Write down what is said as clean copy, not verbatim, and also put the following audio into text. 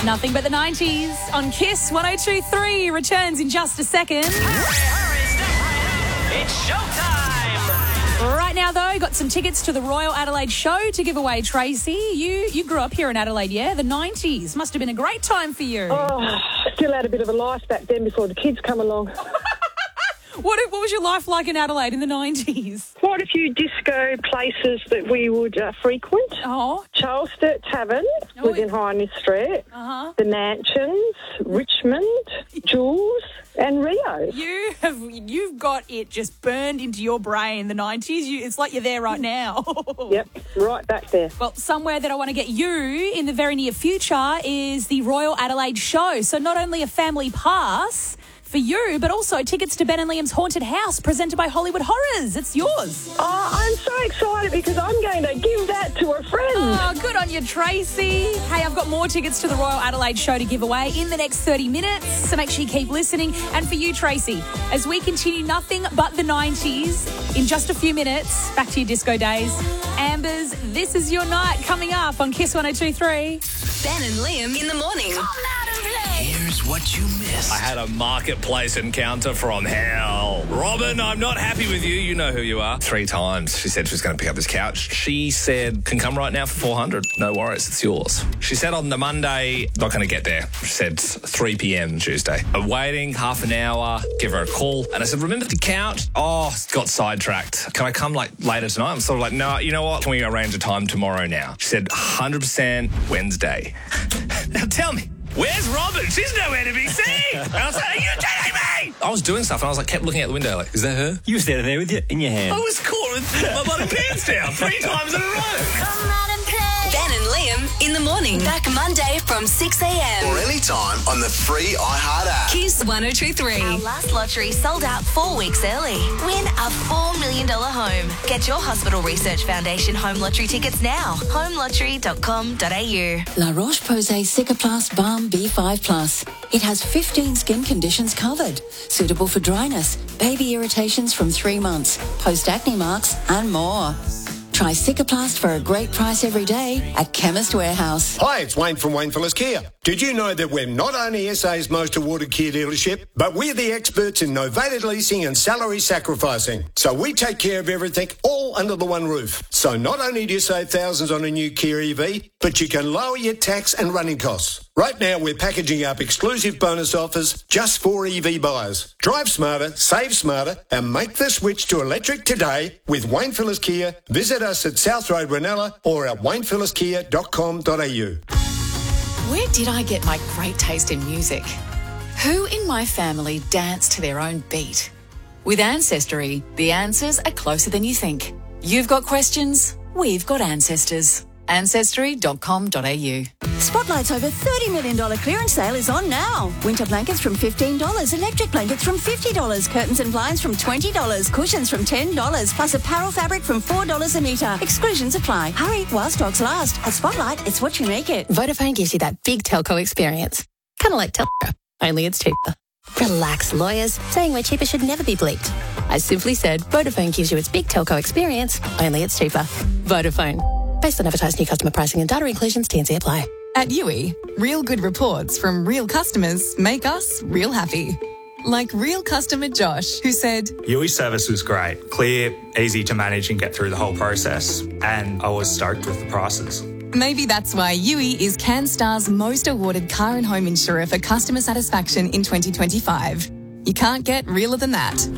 Nothing but the 90s on Kiss 102.3 returns in just a second. Hurry, step right up. It's showtime. Right now, though, got some tickets to the Royal Adelaide show to give away, Tracy. You grew up here in Adelaide, yeah? The 90s. Must have been a great time for you. Oh, still had a bit of a life back then before the kids come along. What was your life like in Adelaide in the 90s? Quite a few disco places that we would frequent. Oh. Charles Sturt Tavern was in Highness Street. The Mansions, Richmond, Jules and Rio. You've got it just burned into your brain, the 90s. It's like you're there right now. Yep, right back there. Well, somewhere that I want to get you in the very near future is the Royal Adelaide show. So not only a family pass for you, but also tickets to Ben and Liam's Haunted House presented by Hollywood Horrors. It's yours. Oh, I'm so excited because I'm going to give that to a friend. Oh, good on you, Tracy. Hey, I've got more tickets to the Royal Adelaide show to give away in the next 30 minutes, so make sure you keep listening. And for you, Tracy, as we continue nothing but the 90s, in just a few minutes, back to your disco days. Ambers, This Is Your Night coming up on Kiss 102.3. Ben and Liam in the morning. Here's what you missed. I had a marketplace encounter from hell. Robin, I'm not happy with you. You know who you are. 3 times she said she was going to pick up this couch. She said, can come right now for 400. No worries, it's yours. She said on the Monday, not going to get there. She said 3 p.m. Tuesday. I'm waiting half an hour, give her a call. And I said, remember the couch? Oh, got sidetracked. Can I come later tonight? I'm sort of like, no, you know what? Can we arrange a time tomorrow now? She said, 100% Wednesday. Now tell me, where's Robin? She's nowhere to be seen. And I was like, are you kidding me? I was doing stuff and I was kept looking out the window like, is that her? You were standing there with it in your hand. I was caught with my bloody pants down 3 times in a row. Ben and Liam in the morning. Back Monday from 6 a.m. Or anytime on the free iHeart app. Kiss 102.3. Our last lottery sold out 4 weeks early. Win a $4 million home. Get your Hospital Research Foundation home lottery tickets now. homelottery.com.au. La Roche-Posay Cicaplast Balm B5 Plus. It has 15 skin conditions covered. Suitable for dryness, baby irritations from 3 months, post-acne marks and more. Try Cicaplast for a great price every day at Chemist Warehouse. Hi, it's Wayne from Wayne Phillips Kia. Did you know that we're not only SA's most awarded Kia dealership, but we're the experts in novated leasing and salary sacrificing. So we take care of everything all under the one roof. So not only do you save thousands on a new Kia EV, but you can lower your tax and running costs. Right now, we're packaging up exclusive bonus offers just for EV buyers. Drive smarter, save smarter, and make the switch to electric today with Wayne Phillips Kia. Visit us at South Road, Ranella, or at waynephillipskia.com.au. Where did I get my great taste in music? Who in my family danced to their own beat? With Ancestry, the answers are closer than you think. You've got questions, we've got ancestors. Ancestry.com.au. Spotlight's over $30 million clearance sale is on now. Winter blankets from $15, electric blankets from $50, curtains and blinds from $20, cushions from $10, plus apparel fabric from $4 a metre. Exclusions apply. Hurry while stocks last. At Spotlight, it's what you make it. Vodafone gives you that big telco experience. Kind of like Telstra, only it's cheaper. Relax, lawyers. Saying we're cheaper should never be bleeped. I simply said Vodafone gives you its big telco experience, only it's cheaper. Vodafone. Based on advertised new customer pricing and data inclusions, T&C apply. At Yui, real good reports from real customers make us real happy. Like real customer Josh, who said, Yui service was great, clear, easy to manage and get through the whole process. And I was stoked with the prices. Maybe that's why Yui is CanStar's most awarded car and home insurer for customer satisfaction in 2025. You can't get realer than that.